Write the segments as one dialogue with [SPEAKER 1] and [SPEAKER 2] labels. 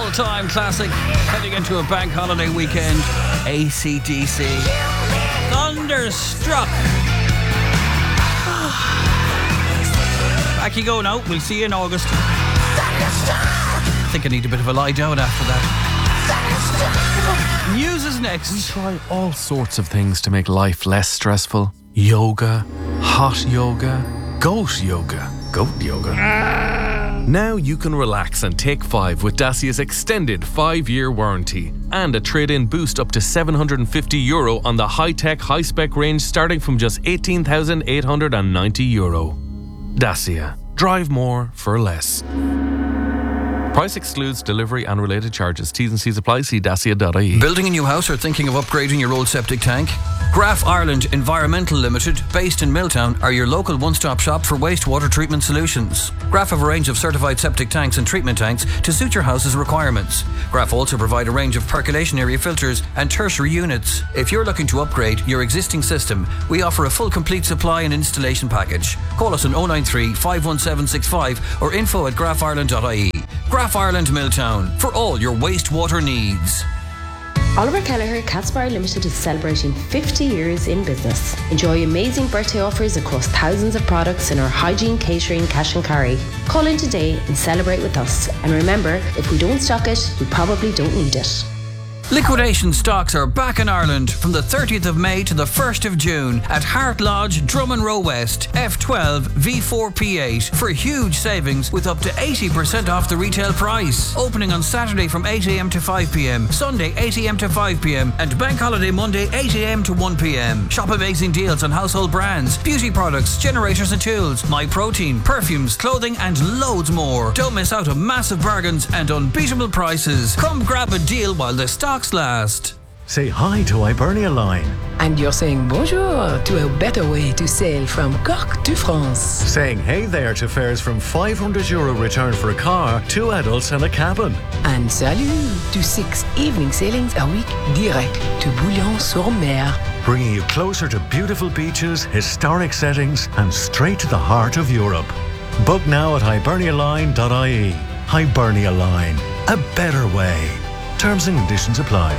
[SPEAKER 1] all-time classic. Heading into a bank holiday weekend. AC/DC. Thunderstruck. Back you go now. We'll see you in August. I think I need a bit of a lie down after that. News is next.
[SPEAKER 2] We try all sorts of things to make life less stressful. Yoga, hot yoga, goat yoga. Now you can relax and take 5 with Dacia's extended 5-year warranty and a trade-in boost up to €750 on the high-tech, high-spec range starting from just €18,890. Dacia. Drive more for less. Price excludes delivery and related charges. T's and C's apply. See dacia.ie.
[SPEAKER 1] Building a new house or thinking of upgrading your old septic tank? Graf Ireland Environmental Limited, based in Milltown, are your local one-stop shop for wastewater treatment solutions. Graf have a range of certified septic tanks and treatment tanks to suit your house's requirements. Graf also provide a range of percolation area filters and tertiary units. If you're looking to upgrade your existing system, we offer a full complete supply and installation package. Call us on 093 51765 or info@grafireland.ie. Graf Ireland Milltown, for all your wastewater needs.
[SPEAKER 3] Oliver Kelleher Catsbar Limited is celebrating 50 years in business. Enjoy amazing birthday offers across thousands of products in our hygiene, catering, cash and carry. Call in today and celebrate with us. And remember, if we don't stock it, we probably don't need it.
[SPEAKER 1] Liquidation stocks are back in Ireland from the 30th of May to the 1st of June at Hart Lodge, Drummond Row West, F12 V4P8 for huge savings with up to 80% off the retail price. Opening on Saturday from 8am to 5pm, Sunday 8am to 5pm and Bank Holiday Monday 8am to 1pm. Shop amazing deals on household brands, beauty products, generators and tools, My Protein, perfumes, clothing and loads more. Don't miss out on massive bargains and unbeatable prices. Come grab a deal while the stock last.
[SPEAKER 4] Say hi to Hibernia Line.
[SPEAKER 5] And you're saying bonjour to a better way to sail from Cork to France.
[SPEAKER 4] Saying hey there to fares from €500 return for a car, 2 adults and a cabin.
[SPEAKER 5] And salut to 6 evening sailings a week direct to Bouillon-sur-Mer.
[SPEAKER 4] Bringing you closer to beautiful beaches, historic settings and straight to the heart of Europe. Book now at hibernialine.ie. Hibernia Line. A better way. Terms and conditions apply.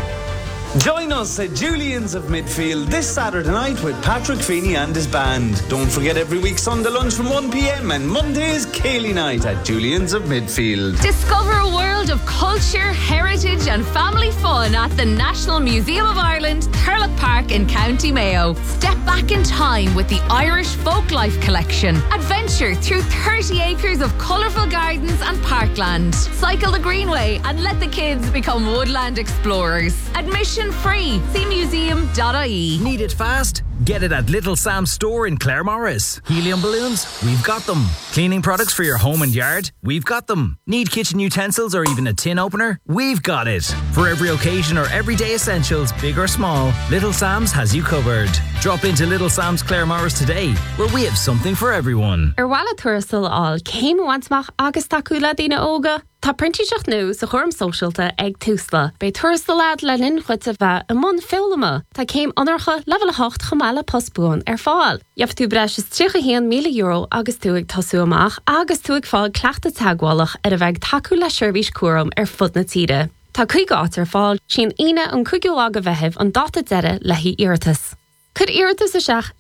[SPEAKER 6] Join us at Julian's of Midfield this Saturday night with Patrick Feeney and his band. Don't forget every week Sunday lunch from 1pm and Monday is Cayley night at Julian's of Midfield.
[SPEAKER 7] Discover a world of culture, heritage and family fun at the National Museum of Ireland, Thurlock Park in County Mayo. Step back in time with the Irish Folklife Collection. Adventure through 30 acres of colourful gardens and parkland. Cycle the Greenway and let the kids become woodland explorers. Admission free. See museum.ie.
[SPEAKER 8] Need it fast? Get it at Little Sam's store in Claremorris. Helium balloons? We've got them. Cleaning products for your home and yard? We've got them. Need kitchen utensils or even a tin opener? We've got it. For every occasion or everyday essentials, big or small, Little Sam's has you covered. Drop into Little Sam's Claremorris today, where we have something for everyone.
[SPEAKER 3] Walla thuairsil all céim wansmach agus tacúla dína óga. Tá printíiseach nua sa chorm socialta ag túsla. Bei thuairsil lad le linn chuite bheith a mun filma. Tá céim anarcha level 8 chamala postbún fáil. Jaf tú breis is €300,000 agus tú ag tasú amach agus tú ag fáil cleachta tagwalach a bheith tacúla sirbís cuaram fud na tíre. Tá chuig átar fáil sin ine an cuigiú aga bheitheh an data deire le hí iartas. Could Iartas Ashach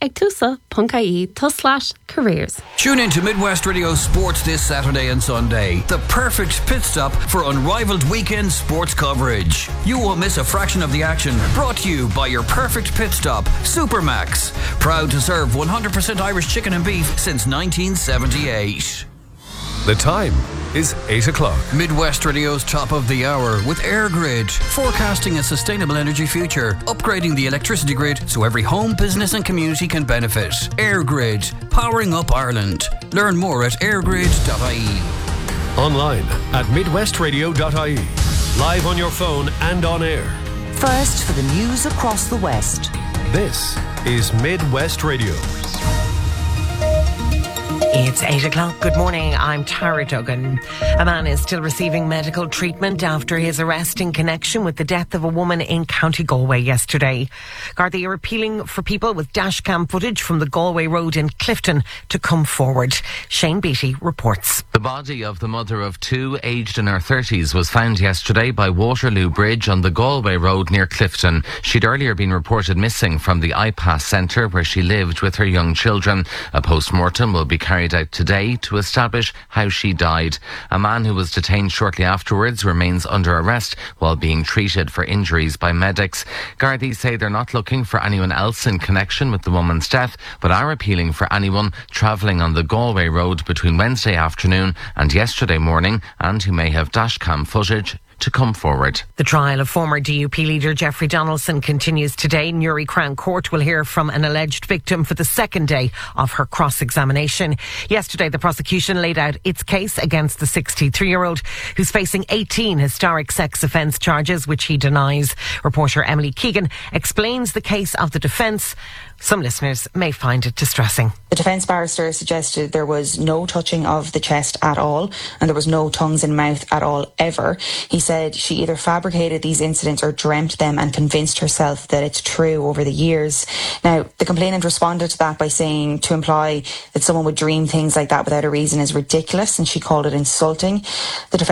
[SPEAKER 3] @tusa.ie/careers.
[SPEAKER 1] Tune in to Midwest Radio Sports this Saturday and Sunday. The perfect pit stop for unrivaled weekend sports coverage. You won't miss a fraction of the action. Brought to you by your perfect pit stop, Supermax. Proud to serve 100% Irish chicken and beef since 1978.
[SPEAKER 2] The time is 8 o'clock.
[SPEAKER 1] Midwest Radio's top of the hour with AirGrid, forecasting a sustainable energy future, upgrading the electricity grid so every home, business and community can benefit. AirGrid, powering up Ireland. Learn more at airgrid.ie.
[SPEAKER 9] Online at midwestradio.ie. Live on your phone and on air.
[SPEAKER 10] First for the news across the West.
[SPEAKER 9] This is Midwest Radio.
[SPEAKER 11] It's 8 o'clock. Good morning. I'm Tara Duggan. A man is still receiving medical treatment after his arrest in connection with the death of a woman in County Galway yesterday. Gardaí are appealing for people with dashcam footage from the Galway Road in Clifton to come forward. Shane Beattie reports.
[SPEAKER 12] The body of the mother of two, aged in her 30s, was found yesterday by Waterloo Bridge on the Galway Road near Clifton. She'd earlier been reported missing from the IPAS centre where she lived with her young children. A post-mortem will be carried out today to establish how she died. A man who was detained shortly afterwards remains under arrest while being treated for injuries by medics. Gardaí say they're not looking for anyone else in connection with the woman's death, but are appealing for anyone travelling on the Galway Road between Wednesday afternoon and yesterday morning and who may have dashcam footage to come forward.
[SPEAKER 11] The trial of former DUP leader Jeffrey Donaldson continues today. Newry Crown Court will hear from an alleged victim for the second day of her cross-examination. Yesterday, the prosecution laid out its case against the 63-year-old who's facing 18 historic sex offence charges, which he denies. Reporter Emily Keegan explains the case of the defence. Some listeners may find it distressing.
[SPEAKER 13] The defence barrister suggested there was no touching of the chest at all and there was no tongues in mouth at all ever. He said she either fabricated these incidents or dreamt them and convinced herself that it's true over the years. Now, the complainant responded to that by saying to imply that someone would dream things like that without a reason is ridiculous, and she called it insulting. The